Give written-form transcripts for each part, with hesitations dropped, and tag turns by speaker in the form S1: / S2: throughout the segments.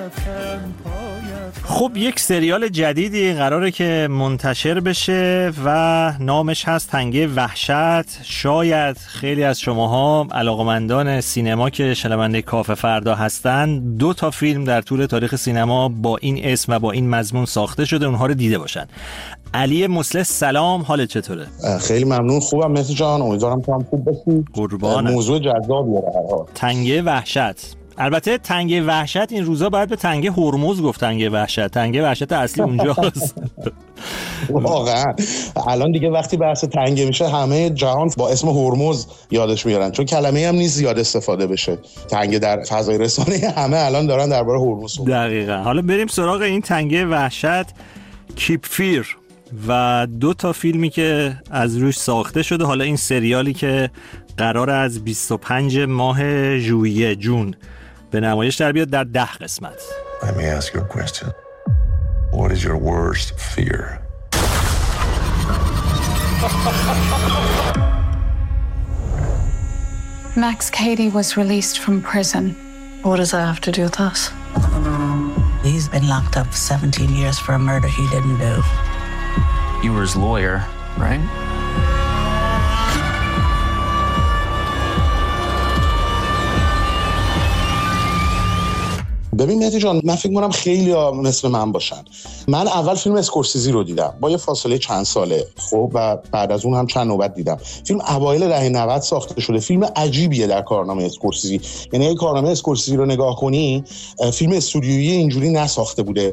S1: خب یک سریال جدیدی قراره که منتشر بشه و نامش هست تنگه وحشت. شاید خیلی از شماها علاقمندان سینما که شنونده کافه فردا هستن 2 تا فیلم در طول تاریخ سینما با این اسم و با این مضمون ساخته شده اونها رو دیده باشن. علی مصلح سلام، حالت چطوره؟
S2: خیلی ممنون، خوبم مهدی جان، امیدوارم تو هم خوب باشی.
S1: قربانت.
S2: موضوع جذابیه هر حال.
S1: تنگه وحشت. البته تنگه وحشت این روزا باید به تنگه هرمز گفت. تنگه وحشت اصلی اونجاست.
S2: واقعا الان دیگه وقتی بحث تنگه میشه همه جهان با اسم هرمز یادش میارن، چون کلمه هم نیست زیاد استفاده بشه. تنگه در فضای رسانه همه الان دارن درباره هرمز.
S1: دقیقاً. حالا بریم سراغ این تنگه وحشت، کیپ فیر و 2 تا فیلمی که از روش ساخته شده. حالا این سریالی که قرار از 25 ماه ژوئیه جون به نمایش در بیاد در 10 قسمت.
S3: Let me ask you a question. What is your worst fear?
S4: Max Cady was released from prison.
S5: What does that have to do with us?
S6: He's been locked up 17 years for a murder he didn't do.
S7: You were his lawyer, right?
S2: ببین مهدی جان، من فکر می‌کنم خیلی‌ها مثل من باشن. من اول فیلم اسکورسیزی رو دیدم با یه فاصله چند ساله، خب، و بعد از اون هم چند نوبت دیدم. فیلم اوایل دهه 90 ساخته شده. فیلم عجیبیه در کارنامه اسکورسیزی. یعنی اگه کارنامه اسکورسیزی رو نگاه کنی، فیلم استودیویی اینجوری نساخته بوده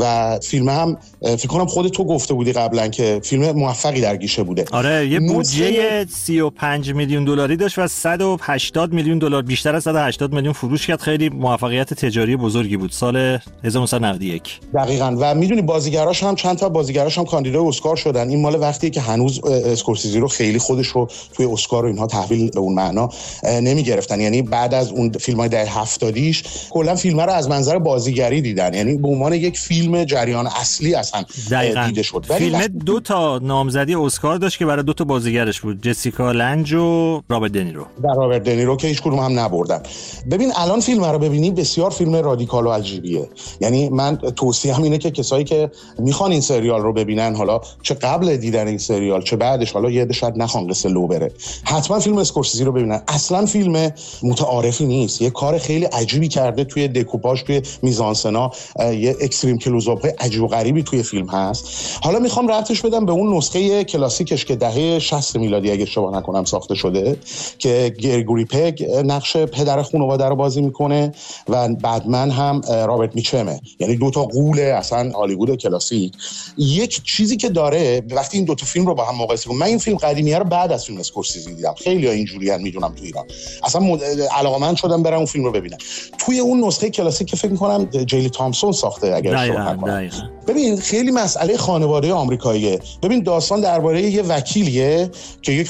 S2: و فیلم هم فکر کنم خودت تو گفته بودی قبلا که فیلم موفقی در گیشه بوده.
S1: آره، یه بودجه 35 میلیون دلاری داشت و 180 میلیون دلار، بیشتر از 180 میلیون فروش کرد. خیلی موفقیت تجاری بزرگی بود سال 1991.
S2: دقیقاً. و میدونی بازیگراش هم چند تا بازیگراش هم کاندیدای اسکار شدن. این مال وقتی که هنوز اسکورسیزی رو خیلی خودش رو توی اسکار و اینها تحویل به اون معنا نمیگرفتن. یعنی بعد از اون فیلم‌های دهه 70 کلا فیلم رو از منظر بازیگری دیدن، یعنی به عنوان یک فیلم جریان اصلی اصلا دیده شد.
S1: فیلم 2 تا نامزدی اسکار داشت که برای 2 تا بازیگرش بود، جسیکا لنج و رابرت دنیرو.
S2: رابرت دنیرو که هیچ کدوم هم نبردن. ببین الان فیلم رو ببینی بسیار فیلم رادیکال و عجیبیه. یعنی من توصیه‌ام اینه که کسایی که میخوان این سریال رو ببینن، حالا چه قبل دیدن این سریال چه بعدش، حالا یه عده شاید نخوان قصه لو بره، حتما فیلم اسکورسیزی رو ببینن. اصلا فیلم متعارفی نیست، یه کار خیلی عجیبی کرده توی دکوپاژ، توی میزانسنا، یه اکستریم کلوزآپ عجیب و غریبی توی فیلم هست. حالا میخوام ربطش بدم به اون نسخه کلاسیکش که دهه 60 میلادی اگه اشتباه نکنم ساخته شده، که گرگوری پگ نقش پدر خانواده رو بازی میکنه و بعدمن هم رابرت میچمه. یعنی 2 تا غول اصلا هالیوود کلاسیک. یک چیزی که داره، وقتی این 2 تا فیلم رو با هم مقایسه کنم، من این فیلم قدیمیه رو بعد از فیلم اسکورسیزی دیدم. خیلی‌ها اینجوریان میدونم تو ایران، اصلا علاقه‌مند شدم برم اون فیلم رو ببینم. توی اون نسخه کلاسیک که فکر می‌کنم جیلی تامسون ساخته اگر اشتباه نکنم. ببین خیلی مسئله خانواده آمریکاییه. ببین داستان درباره یه وکیلیه که